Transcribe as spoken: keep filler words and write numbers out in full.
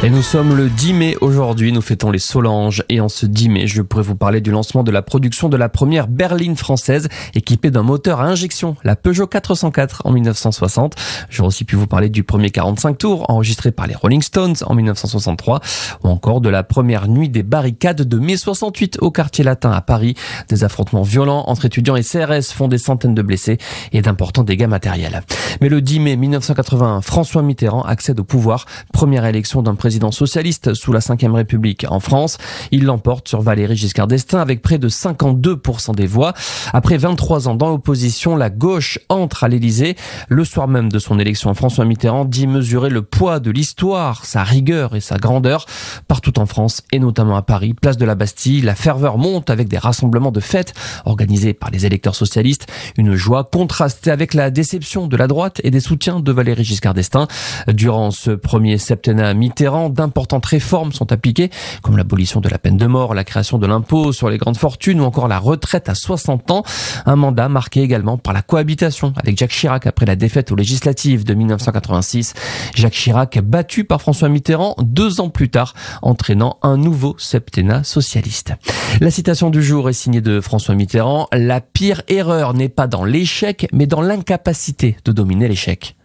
Et nous sommes le dix mai aujourd'hui, nous fêtons les Solanges et en ce dix mai, je pourrais vous parler du lancement de la production de la première berline française équipée d'un moteur à injection, la Peugeot quatre cent quatre en mille neuf cent soixante. J'aurais aussi pu vous parler du premier quarante-cinq tours enregistré par les Rolling Stones en mille neuf cent soixante-trois ou encore de la première nuit des barricades de mai soixante-huit au quartier latin à Paris. Des affrontements violents entre étudiants et C R S font des centaines de blessés et d'importants dégâts matériels. Mais le dix mai mille neuf cent quatre-vingt-un, François Mitterrand accède au pouvoir, première élection d'un président socialiste sous la cinquième République en France. Il l'emporte sur Valéry Giscard d'Estaing avec près de cinquante-deux pour cent des voix. Après vingt-trois ans dans l'opposition, la gauche entre à l'Élysée. Le soir même de son élection, François Mitterrand dit mesurer le poids de l'histoire, sa rigueur et sa grandeur. Partout en France et notamment à Paris, place de la Bastille, la ferveur monte avec des rassemblements de fêtes organisés par les électeurs socialistes. Une joie contrastée avec la déception de la droite et des soutiens de Valéry Giscard d'Estaing. Durant ce premier septennat Mitterrand, d'importantes réformes sont appliquées, comme l'abolition de la peine de mort, la création de l'impôt sur les grandes fortunes ou encore la retraite à soixante ans. Un mandat marqué également par la cohabitation avec Jacques Chirac après la défaite aux législatives de mille neuf cent quatre-vingt-six. Jacques Chirac battu par François Mitterrand deux ans plus tard, entraînant un nouveau septennat socialiste. La citation du jour est signée de François Mitterrand. La pire erreur n'est pas dans l'échec, mais dans l'incapacité de dominer l'échec.